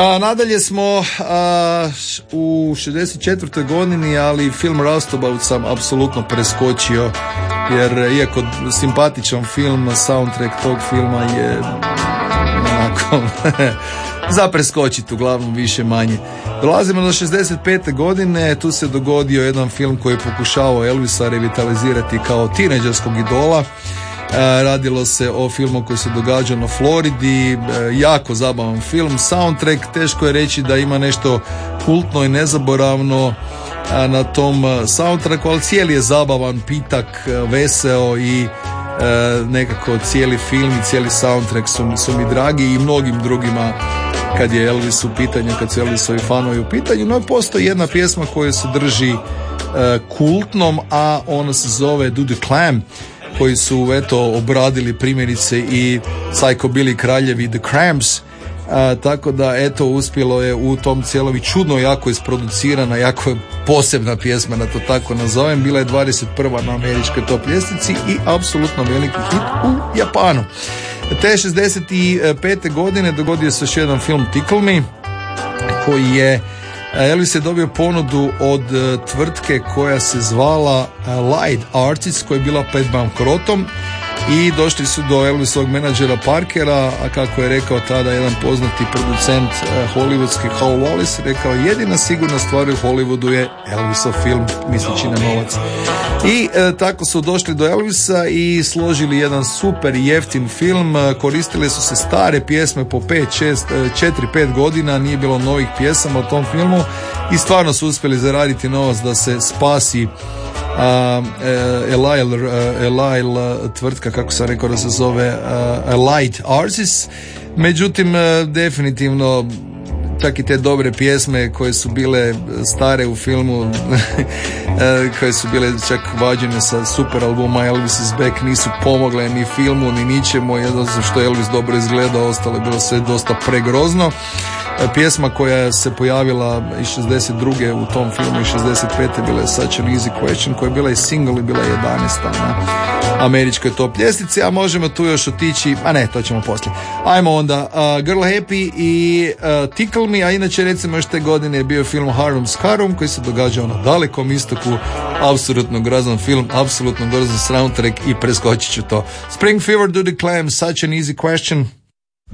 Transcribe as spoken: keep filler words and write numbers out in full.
A, nadalje smo a, u šezdeset četvrtoj godini, ali film Roustabout sam apsolutno preskočio, jer iako simpatičan film, soundtrack tog filma je onako za preskočiti, uglavnom više manje. Dolazimo do šezdeset pete godine, tu se dogodio jedan film koji je pokušavao Elvisa revitalizirati kao tinejdžerskog idola. Radilo se o filmu koji se događa na Floridi, jako zabavan film, soundtrack, teško je reći da ima nešto kultno i nezaboravno na tom soundtracku, ali cijeli je zabavan, pitak, veseo i nekako cijeli film i cijeli soundtrack su, su mi dragi i mnogim drugima kad je Elvis u pitanju, kad su Elvisovi fanovi u pitanju. No, postoji jedna pjesma koja se drži kultnom, a ona se zove Do the Clam, koji su eto obradili primjerice i Psychobilly kraljevi The Cramps, a, tako da eto uspjelo je u tom cijelovi čudno jako isproducirana, jako posebna pjesma, da to tako nazovem, bila je dvadeset prva na američkoj top ljestvici i apsolutno veliki hit u Japanu. Te šezdeset pete godine dogodio se još jedan film Tickle Me, koji je Elvis je dobio ponudu od uh, tvrtke koja se zvala uh, Light Artists, koja je bila pred bankrotom, i došli su do Elvisovog menadžera Parkera, a kako je rekao tada jedan poznati producent uh, hollywoodski Hal Wallis, rekao jedina sigurna stvar u Hollywoodu je Elvisov film, misleći na novac. I uh, tako su došli do Elvisa i složili jedan super jeftin film. Uh, koristile su se stare pjesme po pet, šest, četiri, pet godina, nije bilo novih pjesama u tom filmu i stvarno su uspjeli zaraditi novac da se spasi Uh, Elile, uh, Elile uh, tvrtka, kako sam rekao da se zove uh, Light Artists. Međutim, uh, definitivno čak i te dobre pjesme koje su bile stare u filmu koje su bile čak vađene sa super albuma Elvis is Back nisu pomogle ni filmu ni ničemu, jedno što je Elvis dobro izgledao, ostalo je bilo sve dosta pregrozno. Pjesma koja se pojavila i šezdeset druge u tom filmu i šezdeset pete bila je Such an Easy Question, koja je bila i single i bila je jedanaesta na američkoj top ljestvici, a možemo tu još otići, a ne, to ćemo poslije. Ajmo onda, uh, Girl Happy i uh, Tickle Me, a inače recimo još te godine je bio film Harlem's Harem koji se događao na dalekom istoku, apsolutno grozan film, apsolutno grozan soundtrack i preskočit ću to. Spring Fever, Do the Clam, Such an Easy Question.